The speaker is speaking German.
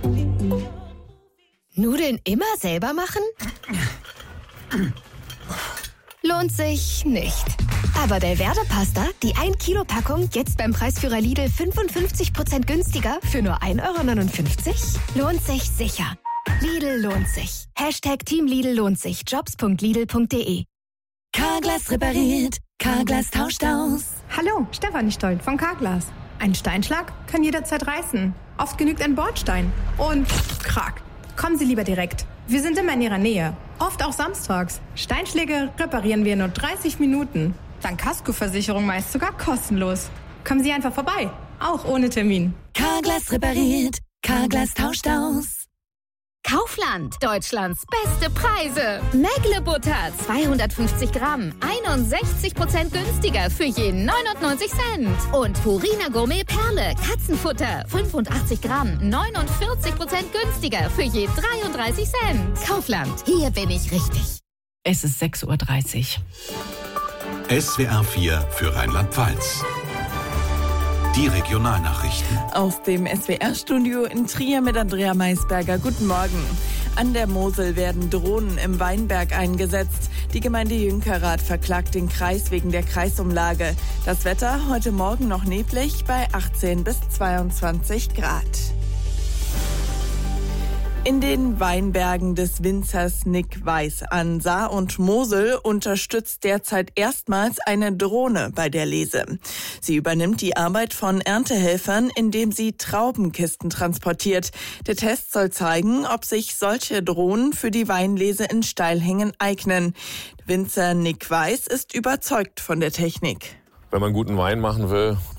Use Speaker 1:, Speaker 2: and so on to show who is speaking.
Speaker 1: Nudeln immer selber machen? Lohnt sich nicht. Aber Belverde-Pasta, die 1-Kilo-Packung, jetzt beim Preisführer Lidl 55% günstiger für nur 1,59 €? Lohnt sich sicher. Lidl lohnt sich. #Team Lidl lohnt sich. Jobs.lidl.de.
Speaker 2: Carglass repariert. Carglass tauscht aus.
Speaker 3: Hallo, Stefanie Stolt von Carglass. Ein Steinschlag kann jederzeit reißen. Oft genügt ein Bordstein. Und krack. Kommen Sie lieber direkt. Wir sind immer in Ihrer Nähe. Oft auch samstags. Steinschläge reparieren wir in nur 30 Minuten. Dank Kaskoversicherung meist sogar kostenlos. Kommen Sie einfach vorbei. Auch ohne Termin.
Speaker 2: Carglass repariert. Carglass tauscht aus.
Speaker 1: Kaufland, Deutschlands beste Preise. Mägle-Butter, 250 Gramm, 61% günstiger für je 99 Cent. Und Purina Gourmet Perle, Katzenfutter, 85 Gramm, 49% günstiger für je 33 Cent. Kaufland, hier bin ich richtig.
Speaker 4: Es ist 6:30 Uhr.
Speaker 5: SWR 4 für Rheinland-Pfalz. Die Regionalnachrichten.
Speaker 6: Aus dem SWR-Studio in Trier mit Andrea Maisberger. Guten Morgen. An der Mosel werden Drohnen im Weinberg eingesetzt. Die Gemeinde Jünkerath verklagt den Kreis wegen der Kreisumlage. Das Wetter heute Morgen noch neblig bei 18 bis 22 Grad. In den Weinbergen des Winzers Nick Weiß an Saar und Mosel unterstützt derzeit erstmals eine Drohne bei der Lese. Sie übernimmt die Arbeit von Erntehelfern, indem sie Traubenkisten transportiert. Der Test soll zeigen, ob sich solche Drohnen für die Weinlese in Steilhängen eignen. Winzer Nick Weiß ist überzeugt von der Technik.
Speaker 7: Wenn man guten Wein machen will,